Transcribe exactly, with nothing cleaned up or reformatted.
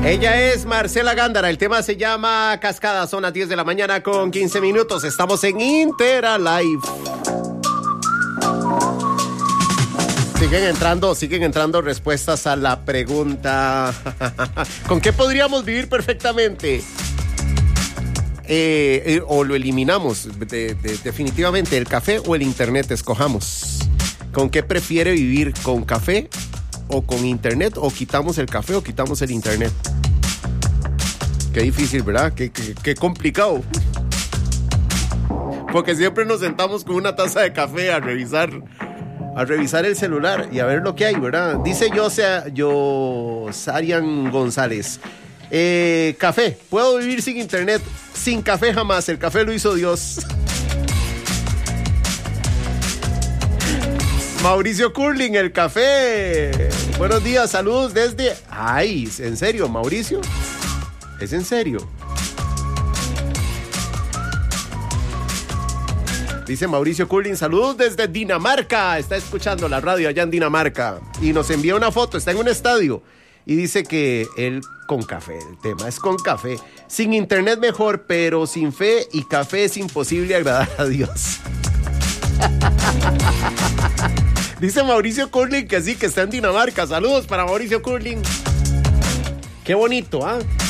Ella es Marcela Gándara, el tema se llama Cascada, son las diez de la mañana con quince minutos, estamos en Intera Live. Siguen entrando, siguen entrando respuestas a la pregunta, ¿con qué podríamos vivir perfectamente? Eh, eh, o lo eliminamos, de, de, definitivamente, el café o el internet, escojamos. ¿Con qué prefiere vivir? ¿Con café o con internet? ¿O quitamos el café o quitamos el internet? Qué difícil, ¿verdad? Qué, qué, qué complicado. Porque siempre nos sentamos con una taza de café a revisar, a revisar el celular y a ver lo que hay, ¿verdad? Dice yo, sea, yo, Sarian González. Eh, café, puedo vivir sin internet, sin café jamás, el café lo hizo Dios. Mauricio Curling, el café. Buenos días, saludos desde... Ay, ¿en serio, Mauricio? ¿Es en serio? Dice Mauricio Curling, saludos desde Dinamarca. Está escuchando la radio allá en Dinamarca. Y nos envía una foto, está en un estadio. Y dice que él con café, el tema es con café. Sin internet mejor, pero sin fe y café es imposible agradar a Dios. Dice Mauricio Curling que sí, que está en Dinamarca. Saludos para Mauricio Curling. Qué bonito, ¿ah? ¿eh?